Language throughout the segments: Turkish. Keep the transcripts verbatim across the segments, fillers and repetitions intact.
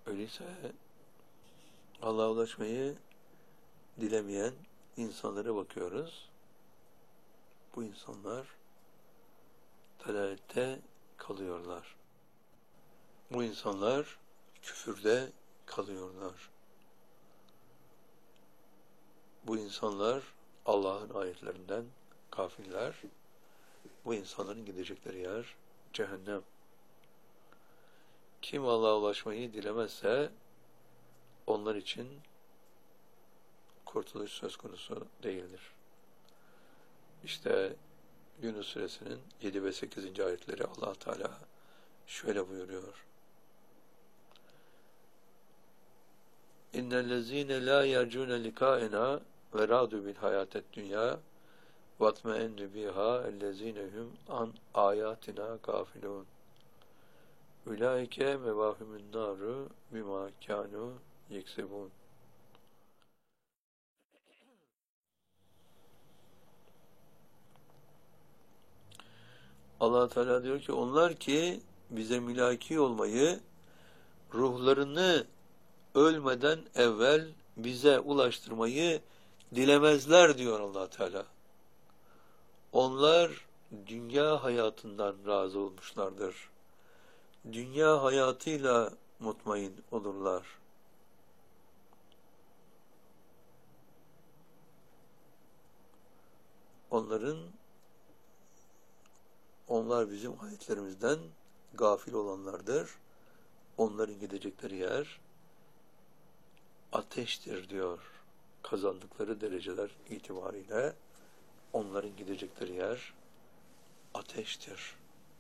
Öyleyse Allah'a ulaşmayı dilemeyen insanlara bakıyoruz. Bu insanlar dalalette kalıyorlar. Bu insanlar küfürde kalıyorlar. Bu insanlar Allah'ın ayetlerinden gafiller. Bu insanların gidecekleri yer cehennem. Kim Allah'a ulaşmayı dilemezse onlar için kurtuluş söz konusu değildir. İşte Yunus Suresinin yedi ve sekizinci ayetleri Allah Teala şöyle buyuruyor. İnnellezîne lâ yercûne likâena ve râdû bil hayâted dünyâ vatmeennü bihâ ellezîne hum an âyâtinâ gâfilûn. Ulaike mevâhumün nâru bimâ kânû yeksebûn. Allah Teala diyor ki onlar ki bize mülaki olmayı, ruhlarını ölmeden evvel bize ulaştırmayı dilemezler diyor Allah Teala. Onlar dünya hayatından razı olmuşlardır. Dünya hayatıyla mutmain olurlar. Onların onlar bizim ayetlerimizden gafil olanlardır. Onların gidecekleri yer ateştir diyor. Kazandıkları dereceler itibariyle onların gidecekleri yer ateştir.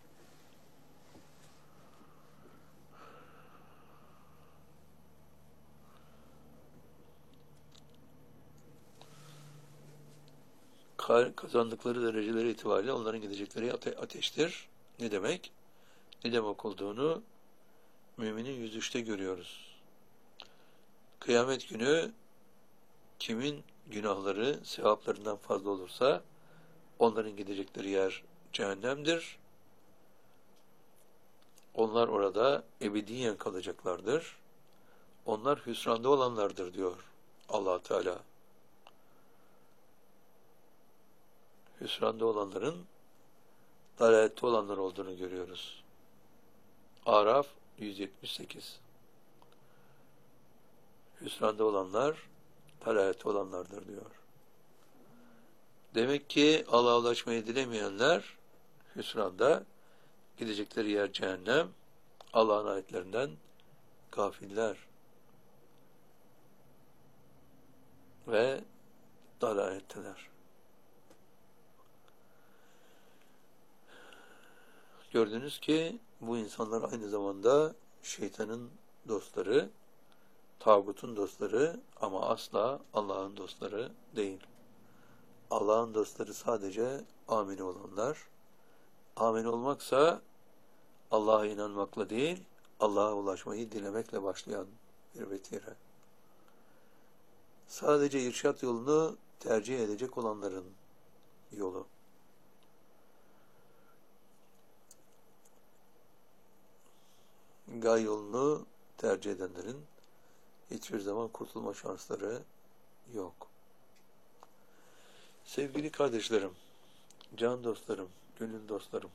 Kazandıkları dereceler itibariyle onların gidecekleri ate ateştir. Ne demek? Ne demek olduğunu müminin yüz üçte görüyoruz. Kıyamet günü kimin günahları sevaplarından fazla olursa onların gidecekleri yer cehennemdir. Onlar orada ebediyen kalacaklardır. Onlar hüsranda olanlardır diyor Allah Teala. Hüsranda olanların dalalette olanlar olduğunu görüyoruz. Araf yüz yetmiş sekiz. Hüsranda olanlar dalalette olanlardır diyor. Demek ki Allah'a ulaşmayı dilemeyenler hüsranda, gidecekleri yer cehennem, Allah'ın ayetlerinden gafiller ve dalaletteler. Gördünüz ki bu insanlar aynı zamanda şeytanın dostları, tağutun dostları ama asla Allah'ın dostları değil. Allah'ın dostları sadece amin olanlar. Amin olmaksa Allah'a inanmakla değil, Allah'a ulaşmayı dilemekle başlayan bir vetire. Sadece irşat yolunu tercih edecek olanların yolu. Gay yolunu tercih edenlerin hiçbir zaman kurtulma şansları yok. Sevgili kardeşlerim, can dostlarım, gönül dostlarım,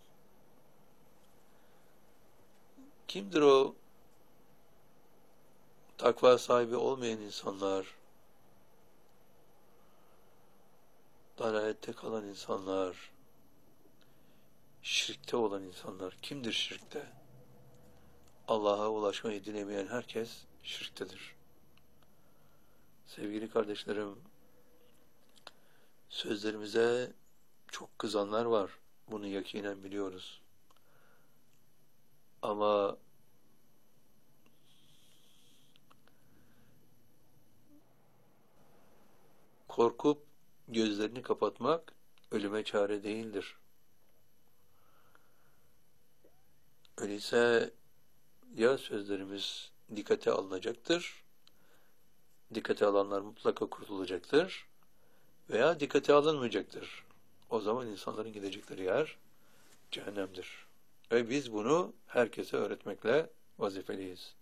kimdir o takva sahibi olmayan insanlar, dalalette kalan insanlar, şirkte olan insanlar? Kimdir şirkte? Allah'a ulaşmayı dilemeyen herkes şirktedir. Sevgili kardeşlerim, sözlerimize çok kızanlar var. Bunu yakinen biliyoruz. Ama korkup gözlerini kapatmak ölüme çare değildir. Öyleyse ya sözlerimiz dikkate alınacaktır, dikkate alanlar mutlaka kurtulacaktır veya dikkate alınmayacaktır. O zaman insanların gidecekleri yer cehennemdir. Ve biz bunu herkese öğretmekle vazifeliyiz.